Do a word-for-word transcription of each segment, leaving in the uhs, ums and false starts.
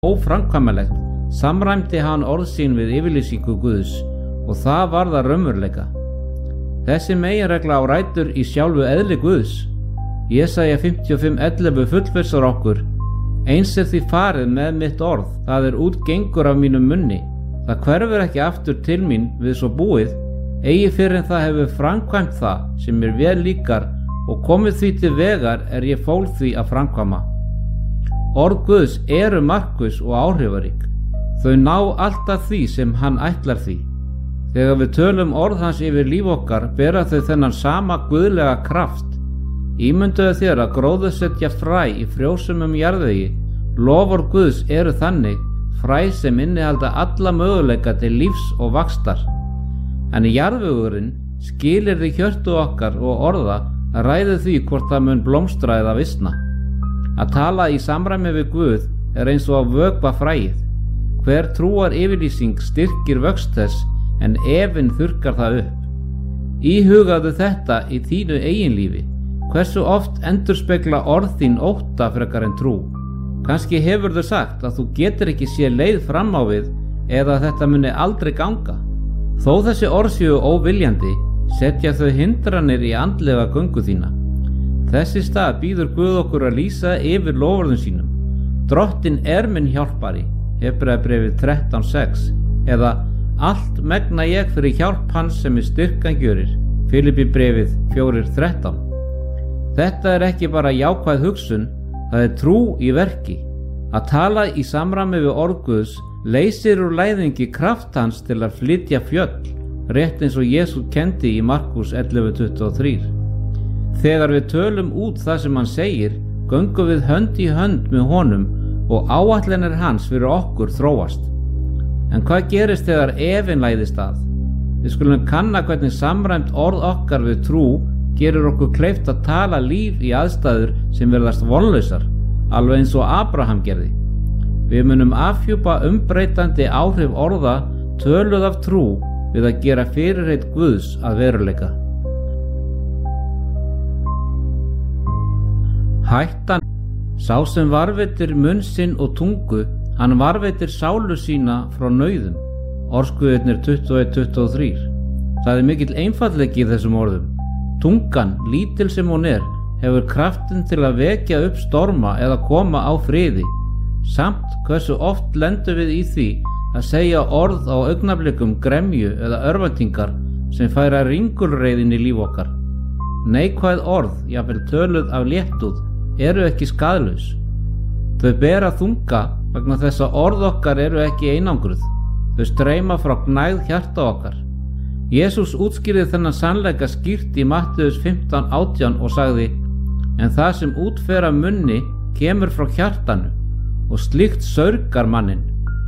óframkvæmanlegt samræmdi hann orð sín við yfirlýsingu Guðs og það varð að raunveruleika. Þessi meginregla á rætur í sjálfu eðli Guðs. Jesaja fimmtíu og fimm ellefu fullvissar okkur: eins er því farið með mitt orð, það er útgengur af mínum munni, það hverfur ekki aftur til mín við svo búið, eigi fyrr en það hefur framkvæmt það sem mér vel líkar og komið því til vegar er ég fól því að framkvæma. Orð Guðs eru markviss og áhrifarík. Þau ná alltaf því sem hann ætlar því. Þegar við tölum orð hans yfir líf okkar bera þau þennan sama guðlega kraft. Ímyndaðu þér að gróðursetja fræ í frjósumum jarðvegi. Loforð Guðs eru þannig fræ sem innihalda alla möguleika til lífs og vaxtar. En jarðvegurinn skilyrði hjörtu okkar og orða að ræði því hvort það mun blómstra eða visna. Að tala í samræmi við Guð er eins og að vökva fræið. Hver trúar yfirlýsing styrkir vöxt þess en efinn þurrkar það upp. Íhugaðu þetta í þínu eigin lífi. Hversu oft endurspegla orð þín ótta frekar en trú? Kannski hefurðu sagt að þú getur ekki séð leið fram á við eða að þetta muni aldrei ganga. Þó þessi orð séu óviljandi, setja þau hindranir í andlega göngu þína. Þessi stað býður Guð okkur að lýsa yfir loforðum sínum. Drottinn er minn hjálpari, Hebreabréfið þrettán sex, eða allt megna ég fyrir hjálp hans sem er styrkan gjörir, Filippíbréfið fjögur þrettán. Þetta er ekki bara jákvæð hugsun, það er trú í verki. Að tala í samræmi við orð Guðs leysir úr læðingi kraft hans til að flytja fjöll, rétt eins og Jesús kenndi í Markús ellefu tuttugu og þrjú. Þegar við tölum út það sem hann segir, göngum við hönd í hönd með honum og áætlanir hans fyrir okkur þróast. En hvað gerist þegar efinn læðist að? Við skulum kanna hvernig samræmt orð okkar við trú gerir okkur kleift að tala líf í aðstæður sem virðast vonlausar, alveg eins og Abraham gerði. Við munum afhjúpa umbreytandi áhrif orða töluð af trú við að gera fyrirheit Guðs að veruleika. Hættan. Sá sem varveitir munn sinn og tungu, hann varveitir sálu sína frá nauðum. Orðskuðirnir tuttugu og eitt tuttugu og þrjú. Það er mikill einfaldleiki í þessum orðum. Tungan, lítil sem hún er, hefur kraftin til að vekja upp storma eða koma á friði. Samt hversu oft lendum við í því að segja orð á augnablikum gremju eða örvæntingar sem færa ringulreiðin í líf okkar. Neikvæð orð, jafnvel töluð af léttúð, eru ekki skaðlaus. Þau bera þunga vegna þess að orð okkar eru ekki einangruð. Þau streyma frá gnægð hjarta okkar. Jesús útskýrði þennan sannleika skýrt í Mattheus fimmtán átján og sagði: en það sem útfer af munni kemur frá hjartanu og slíkt saurgar manninn.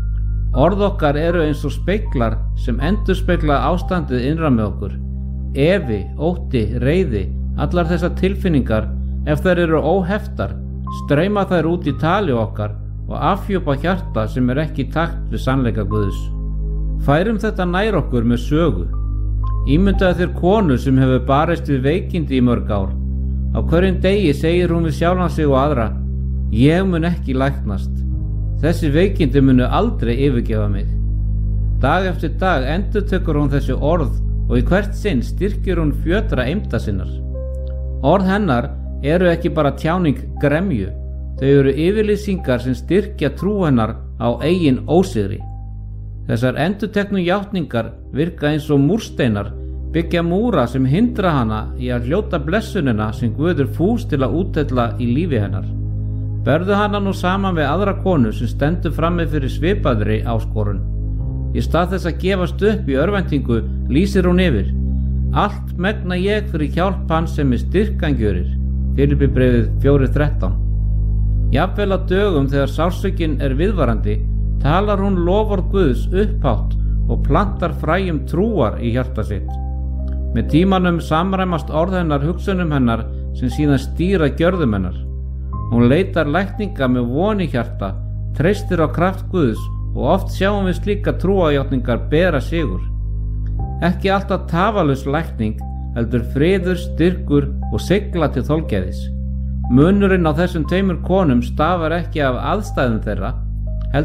Orð okkar eru eins og speglar sem endurspegla ástandið innra með okkur. Efi, ótti, reiði, allar þessar tilfinningar, ef þær eru óheftar, streyma þær út í tali okkar og afhjúpa hjarta sem er ekki í takt við sannleika Guðs. Færum þetta nær okkur með sögu. Ímyndaðu þér konu sem hefur barist við veikindi í mörg ár. Á hverjum degi segir hún við sjálfan sig og aðra: ég mun ekki læknast. Þessi veikindi munu aldrei yfirgefa mig. Dag eftir dag endurtekur hún þessi orð og í hvert sinn styrkir hún fjötra eymda sinnar. Orð hennar eru ekki bara tjáning gremju, þau eru yfirlýsingar sem styrkja trú hennar á eigin ósigri. Þessar endurteknu játningar virka eins og múrsteinar, byggja múra sem hindra hana í að hljóta blessunina sem Guð er fús til að útdella í lífi hennar. Berðu hana nú saman við aðra konu sem stendur frammi fyrir svipaðri áskorun. Í stað þess að gefast upp í örvæntingu lýsir hún yfir: allt megna ég fyrir hjálp hans sem er styrkan gjörir. Filippíbréfið fjögur þrettán. Jafnvel á dögum þegar sársaukinn er viðvarandi, talar hún loforð Guðs upphátt og plantar fræjum trúar í hjarta sitt. Með tímanum samræmast orð hennar hugsunum hennar sem síðan stýra gjörðum hennar. Hún leitar lækninga með von í hjarta, treystir á kraft Guðs og oft sjáum við slíka trúajátningar bera sigur. Ekki alltaf tafarlaus lækning, heldur friður, styrkur og sigla til þolgæðis. Munurinn á þessum tveimur konum stafar ekki af aðstæðum þeirra,